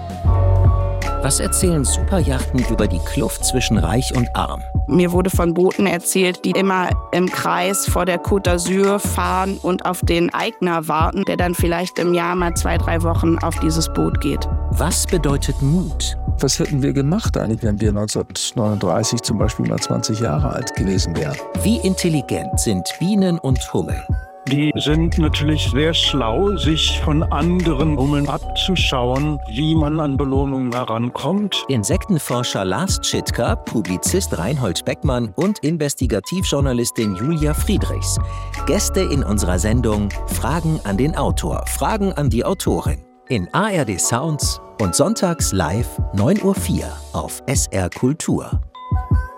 Was erzählen Superyachten über die Kluft zwischen Reich und Arm? Mir wurde von Booten erzählt, die immer im Kreis vor der Côte d'Azur fahren und auf den Eigner warten, der dann vielleicht im Jahr mal 2-3 Wochen auf dieses Boot geht. Was bedeutet Mut? Was hätten wir gemacht eigentlich, wenn wir 1939 zum Beispiel mal 20 Jahre alt gewesen wären? Wie intelligent sind Bienen und Hummeln? Die sind natürlich sehr schlau, sich von anderen Hummeln abzuschauen, wie man an Belohnungen herankommt. Insektenforscher Lars Tschitka, Publizist Reinhold Beckmann und Investigativjournalistin Julia Friedrichs. Gäste in unserer Sendung Fragen an den Autor, Fragen an die Autorin. In ARD Sounds und sonntags live 9:04 Uhr auf SR Kultur.